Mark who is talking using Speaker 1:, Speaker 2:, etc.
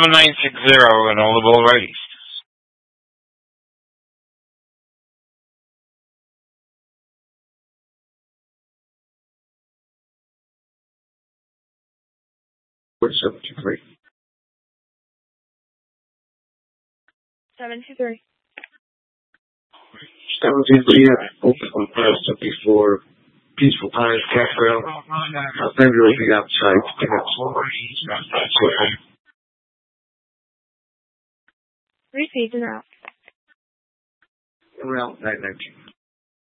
Speaker 1: 7960 and all the ball righties. What's 723?
Speaker 2: 723.
Speaker 1: 723, open on first up before Peaceful Pines Campground. February, we got outside.
Speaker 2: Received and out.
Speaker 1: Route 919.